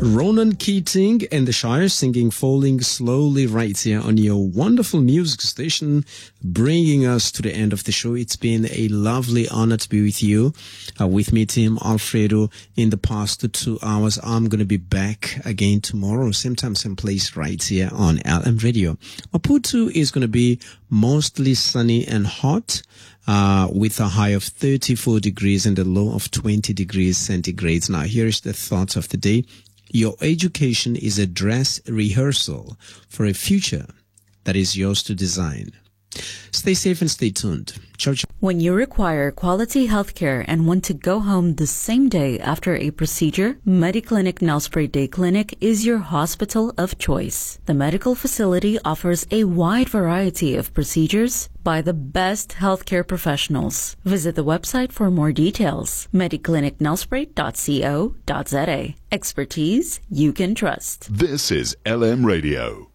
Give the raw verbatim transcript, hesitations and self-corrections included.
Ronan Keating and the Shire singing Falling Slowly right here on your wonderful music station, bringing us to the end of the show. It's been a lovely honor to be with you, uh, with me, Tim Alfredo, in the past two hours. I'm going to be back again tomorrow, same time, same place, right here on L M Radio. Maputo is going to be mostly sunny and hot, uh, with a high of thirty-four degrees and a low of twenty degrees centigrade. Now, here's the thought of the day. Your education is a dress rehearsal for a future that is yours to design. Stay safe and stay tuned. Ciao, ciao. When you require quality healthcare and want to go home the same day after a procedure, Mediclinic Nelspruit Day Clinic is your hospital of choice. The medical facility offers a wide variety of procedures by the best healthcare professionals. Visit the website for more details. mediclinic nelspruit dot co dot za. Expertise you can trust. This is L M Radio.